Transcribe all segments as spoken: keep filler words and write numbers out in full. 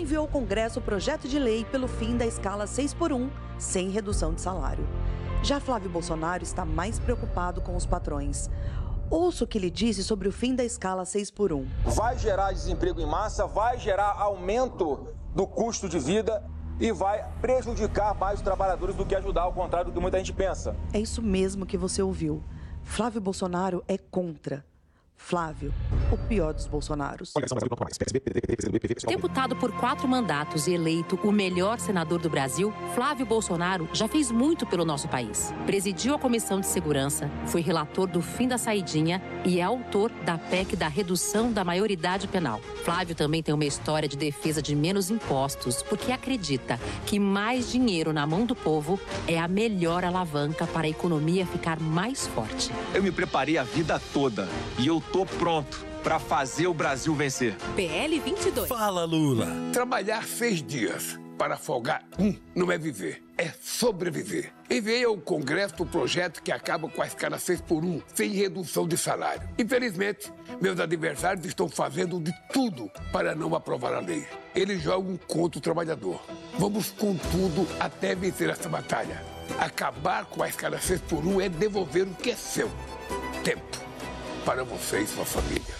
enviou ao Congresso o projeto de lei pelo fim da escala seis por um, sem redução de salário. Já Flávio Bolsonaro está mais preocupado com os patrões. Ouça o que ele disse sobre o fim da escala seis por um. Vai gerar desemprego em massa, vai gerar aumento do custo de vida e vai prejudicar mais os trabalhadores do que ajudar, ao contrário do que muita gente pensa. É isso mesmo que você ouviu. Flávio Bolsonaro é contra. Flávio, o pior dos Bolsonaros. Deputado por quatro mandatos e eleito o melhor senador do Brasil, Flávio Bolsonaro já fez muito pelo nosso país. Presidiu a Comissão de Segurança, foi relator do fim da saidinha e é autor da P E C da redução da maioridade penal. Flávio também tem uma história de defesa de menos impostos, porque acredita que mais dinheiro na mão do povo é a melhor alavanca para a economia ficar mais forte. Eu me preparei a vida toda e eu tô pronto para fazer o Brasil vencer. P L vinte e dois. Fala, Lula. Trabalhar seis dias para folgar um não é viver, é sobreviver. Enviei ao Congresso o projeto que acaba com a escala seis por um, sem redução de salário. Infelizmente, meus adversários estão fazendo de tudo para não aprovar a lei. Eles jogam contra o trabalhador. Vamos com tudo até vencer essa batalha. Acabar com a escala seis por um é devolver o que é seu. Tempo. Para você e sua família.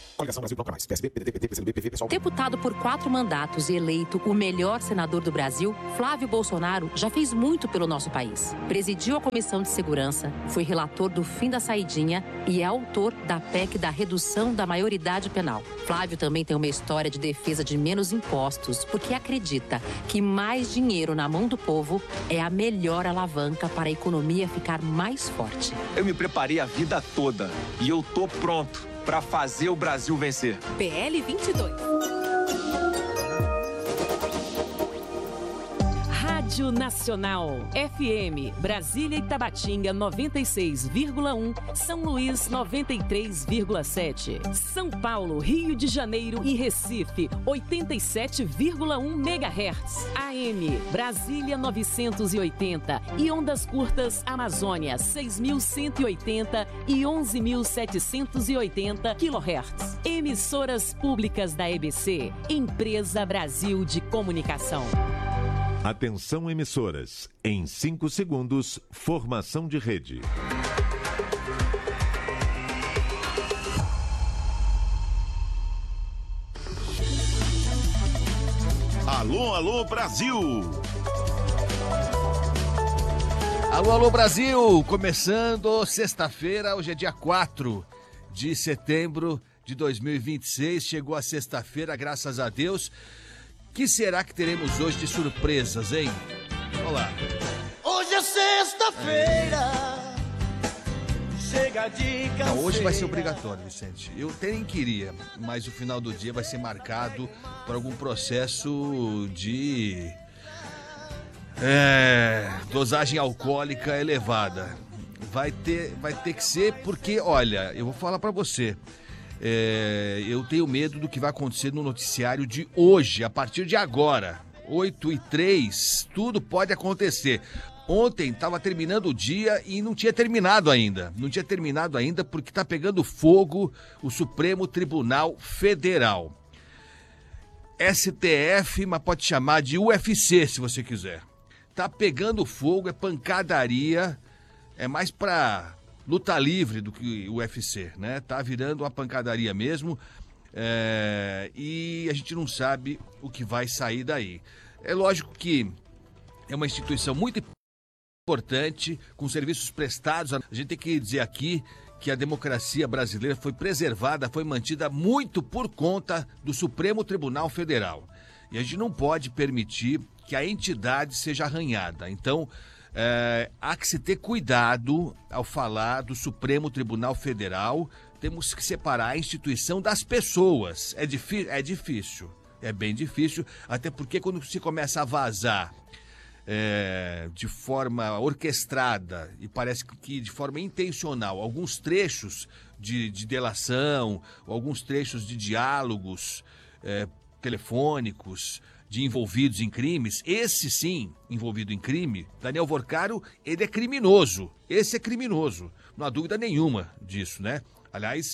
Deputado por quatro mandatos e eleito o melhor senador do Brasil, Flávio Bolsonaro já fez muito pelo nosso país. Presidiu a Comissão de Segurança, foi relator do fim da saidinha e é autor da P E C da redução da maioridade penal. Flávio também tem uma história de defesa de menos impostos, porque acredita que mais dinheiro na mão do povo é a melhor alavanca para a economia ficar mais forte. Eu me preparei a vida toda e eu tô pronto para fazer o Brasil vencer. P L vinte e dois. Rádio Nacional, F M, Brasília e Tabatinga noventa e seis vírgula um, São Luís noventa e três vírgula sete, São Paulo, Rio de Janeiro e Recife oitenta e sete vírgula um megahertz, A M, Brasília novecentos e oitenta e ondas curtas Amazônia seis mil cento e oitenta e onze mil setecentos e oitenta quilohertz. Emissoras públicas da E B C, Empresa Brasil de Comunicação. Atenção, emissoras. Em cinco segundos, formação de rede. Alô, alô, Brasil! Alô, alô, Brasil! Começando sexta-feira, hoje é dia quatro de setembro de dois mil e vinte e seis. Chegou a sexta-feira, graças a Deus. O que será que teremos hoje de surpresas, hein? Vamos lá. Hoje é sexta-feira. Chega de canseira. Não, hoje vai ser obrigatório, Vicente. Eu até nem queria, mas o final do dia vai ser marcado por algum processo de é, dosagem alcoólica elevada. Vai ter, vai ter que ser porque, olha, eu vou falar pra você. É, eu tenho medo do que vai acontecer no noticiário de hoje, a partir de agora, oito e três, tudo pode acontecer. Ontem estava terminando o dia e não tinha terminado ainda, não tinha terminado ainda porque está pegando fogo o Supremo Tribunal Federal. S T F, mas pode chamar de U F C se você quiser. Tá pegando fogo, é pancadaria, é mais pra luta livre do que o U F C, né? Tá virando uma pancadaria mesmo, é, e a gente não sabe o que vai sair daí. É lógico que é uma instituição muito importante, com serviços prestados. A gente tem que dizer aqui que a democracia brasileira foi preservada, foi mantida muito por conta do Supremo Tribunal Federal. E a gente não pode permitir que a entidade seja arranhada. Então, É, há que se ter cuidado ao falar do Supremo Tribunal Federal. Temos que separar a instituição das pessoas. É, é difícil, é bem difícil, até porque quando se começa a vazar é, de forma orquestrada e parece que de forma intencional alguns trechos de, de delação, alguns trechos de diálogos é, telefônicos de envolvidos em crimes, esse sim, envolvido em crime, Daniel Vorcaro, ele é criminoso, esse é criminoso, não há dúvida nenhuma disso, né? Aliás,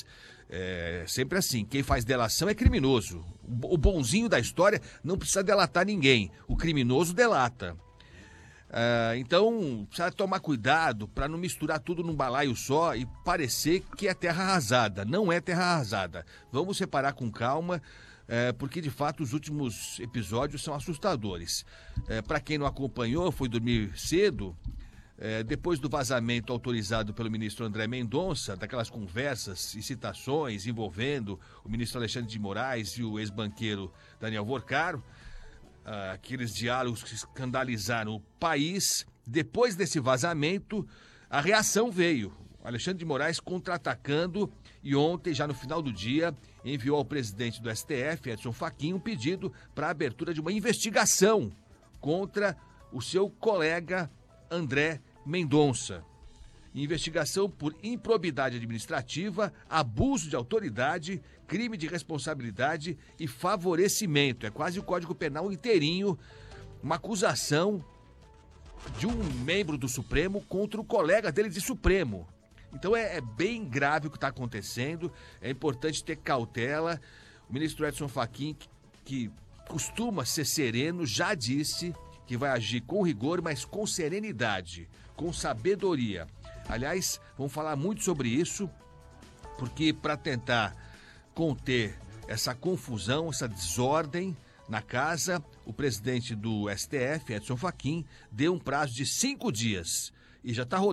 É sempre assim, quem faz delação é criminoso. O bonzinho da história não precisa delatar ninguém, o criminoso delata. Uh, então, precisa tomar cuidado para não misturar tudo num balaio só e parecer que é terra arrasada. Não é terra arrasada. Vamos separar com calma, uh, porque de fato os últimos episódios são assustadores. Uh, para quem não acompanhou, foi dormir cedo, uh, depois do vazamento autorizado pelo ministro André Mendonça, daquelas conversas e citações envolvendo o ministro Alexandre de Moraes e o ex-banqueiro Daniel Vorcaro, Uh, aqueles diálogos que escandalizaram o país. Depois desse vazamento, a reação veio. Alexandre de Moraes contra-atacando e ontem, já no final do dia, enviou ao presidente do S T F, Edson Fachin, um pedido para a abertura de uma investigação contra o seu colega André Mendonça. Investigação por improbidade administrativa, abuso de autoridade, crime de responsabilidade e favorecimento. É quase o Código Penal inteirinho, uma acusação de um membro do Supremo contra o colega dele de Supremo. Então é, é bem grave o que está acontecendo, é importante ter cautela. O ministro Edson Fachin, que, que costuma ser sereno, já disse que vai agir com rigor, mas com serenidade, com sabedoria. Aliás, vamos falar muito sobre isso, porque para tentar conter essa confusão, essa desordem na casa, o presidente do S T F, Edson Fachin, deu um prazo de cinco dias e já está rodando.